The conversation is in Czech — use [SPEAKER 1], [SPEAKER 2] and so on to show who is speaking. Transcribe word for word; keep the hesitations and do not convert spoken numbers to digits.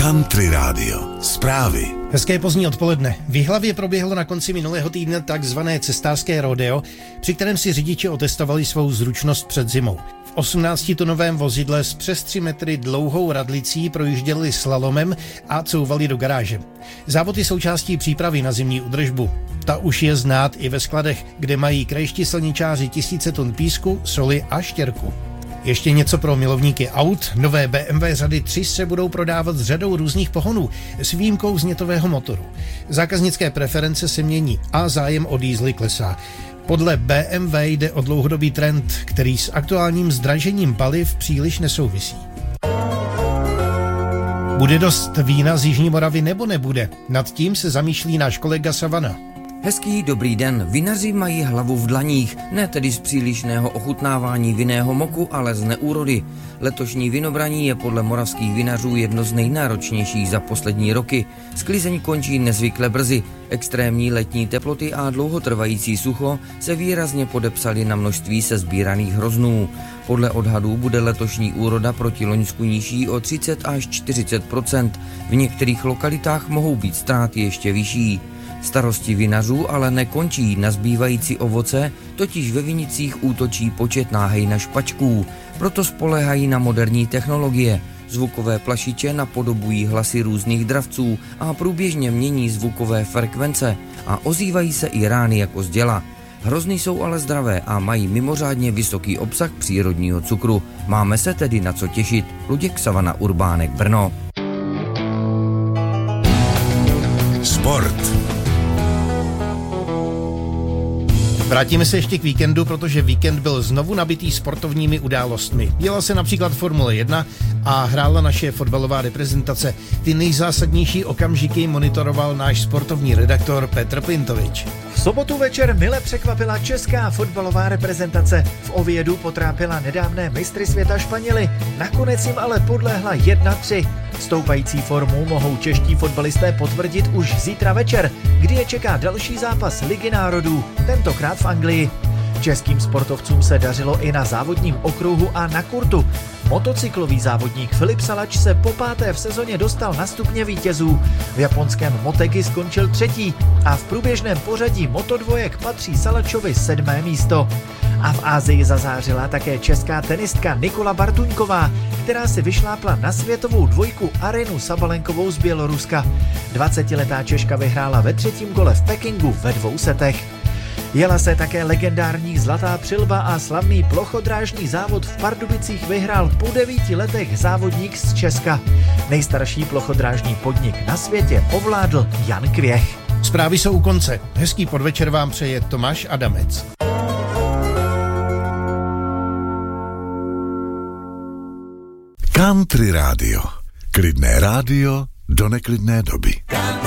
[SPEAKER 1] Country Radio. Zprávy.
[SPEAKER 2] Hezké pozdní odpoledne. V Jihlavě proběhlo na konci minulého týdne takzvané cestářské rodeo, při kterém si řidiči otestovali svou zručnost před zimou. V osmnáctitonovém vozidle s přes tři metry dlouhou radlicí projížděli slalomem a couvali do garáže. Závod je součástí přípravy na zimní údržbu. Ta už je znát i ve skladech, kde mají krajští silničáři tisíce tun písku, soli a štěrku. Ještě něco pro milovníky aut. Nové bé em vé řady tři se budou prodávat s řadou různých pohonů, s výjimkou vznětového motoru. Zákaznické preference se mění a zájem o diesely klesá. Podle bé em vé jde o dlouhodobý trend, který s aktuálním zdražením paliv příliš nesouvisí. Bude dost vína z Jižní Moravy nebo nebude? Nad tím se zamýšlí náš kolega Savana.
[SPEAKER 3] Hezký dobrý den. Vinaři mají hlavu v dlaních, ne tedy z přílišného ochutnávání vinného moku, ale z neúrody. Letošní vinobraní je podle moravských vinařů jedno z nejnáročnějších za poslední roky. Sklizeň končí nezvykle brzy. Extrémní letní teploty a dlouhotrvající sucho se výrazně podepsaly na množství sesbíraných hroznů. Podle odhadů bude letošní úroda proti loňsku nižší o třicet až čtyřicet procent. V některých lokalitách mohou být ztráty ještě vyšší. Starosti vinařů ale nekončí, na zbývající ovoce totiž ve vinicích útočí početná hejna špačků, proto spoléhají na moderní technologie. Zvukové plašiče napodobují hlasy různých dravců a průběžně mění zvukové frekvence a ozývají se i rány jako z děla. Hrozny jsou ale zdravé a mají mimořádně vysoký obsah přírodního cukru. Máme se tedy na co těšit. Luděk Savana, Urbánek, Brno.
[SPEAKER 1] Sport.
[SPEAKER 2] Vrátíme se ještě k víkendu, protože víkend byl znovu nabitý sportovními událostmi. Jela se například Formule jedna a hrála naše fotbalová reprezentace. Ty nejzásadnější okamžiky monitoroval náš sportovní redaktor Petr Pintovič.
[SPEAKER 4] V sobotu večer mile překvapila česká fotbalová reprezentace. V Oviedu potrápila nedávné mistry světa Španěly. Nakonec jim ale podlehla jedna tři. Stoupající formu mohou čeští fotbalisté potvrdit už zítra večer, kdy je čeká další zápas Ligy národů, tentokrát v Anglii. Českým sportovcům se dařilo i na závodním okruhu a na kurtu. Motocyklový závodník Filip Salač se po páté v sezóně dostal na stupně vítězů. V japonském Motegi skončil třetí a v průběžném pořadí motodvojek patří Salačovi sedmé místo. A v Asii zazářila také česká tenistka Nikola Bartuňková, která si vyšlápla na světovou dvojku Arinu Sabalenkovou z Běloruska. dvacetiletá Češka vyhrála ve třetím kole v Pekingu ve dvou setech. Jela se také legendární Zlatá přilba a slavný plochodrážní závod v Pardubicích vyhrál po devíti letech závodník z Česka. Nejstarší plochodrážní podnik na světě ovládl Jan Kvěch.
[SPEAKER 2] Zprávy jsou u konce. Hezký podvečer vám přeje Tomáš Adamec.
[SPEAKER 1] Country Radio. Klidné rádio do neklidné doby.